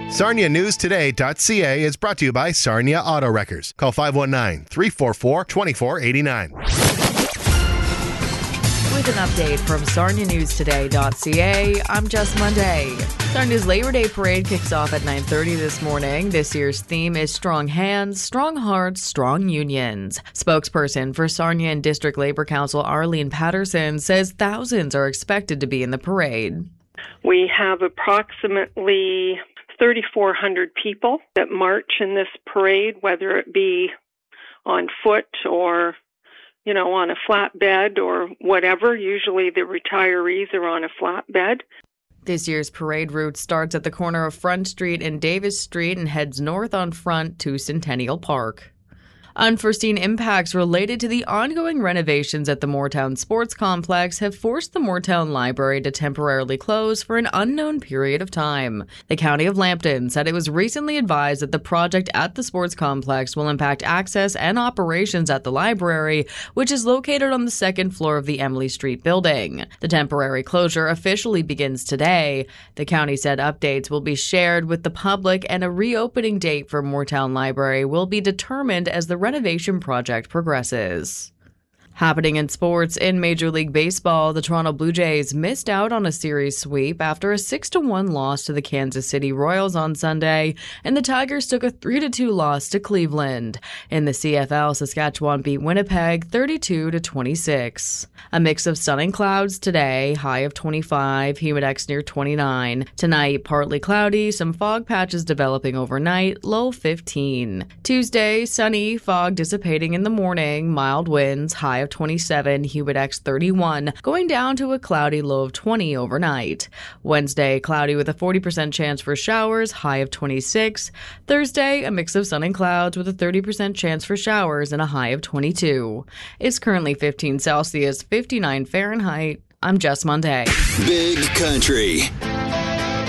SarniaNewsToday.ca is brought to you by Sarnia Auto Wreckers. Call 519-344-2489. With an update from SarniaNewsToday.ca, I'm Jess Monday. Sarnia's Labor Day Parade kicks off at 9:30 this morning. This year's theme is Strong Hands, Strong Hearts, Strong Unions. Spokesperson for Sarnia and District Labor Council Arlene Patterson says thousands are expected to be in the parade. We have approximately 3,400 people that march in this parade, whether it be on foot or on a flatbed or whatever. Usually the retirees are on a flatbed. This year's parade route starts at the corner of Front Street and Davis Street and heads north on Front to Centennial Park. Unforeseen impacts related to the ongoing renovations at the Moortown Sports Complex have forced the Moortown Library to temporarily close for an unknown period of time. The County of Lambton said it was recently advised that the project at the sports complex will impact access and operations at the library, which is located on the second floor of the Emily Street building. The temporary closure officially begins today. The county said updates will be shared with the public and a reopening date for Moortown Library will be determined as the renovation project progresses. Happening in sports, in Major League Baseball, the Toronto Blue Jays missed out on a series sweep after a 6-1 loss to the Kansas City Royals on Sunday, and the Tigers took a 3-2 loss to Cleveland. In the CFL, Saskatchewan beat Winnipeg 32-26. A mix of sun and clouds today, high of 25, humidex near 29. Tonight, partly cloudy, some fog patches developing overnight, low 15. Tuesday, sunny, fog dissipating in the morning, mild winds, high of 27, humidex 31, going down to a cloudy low of 20 overnight. Wednesday, cloudy with a 40% chance for showers, high of 26. Thursday, a mix of sun and clouds with a 30% chance for showers and a high of 22. It's currently 15 Celsius, 59 Fahrenheit. I'm Jess Monday. Big Country.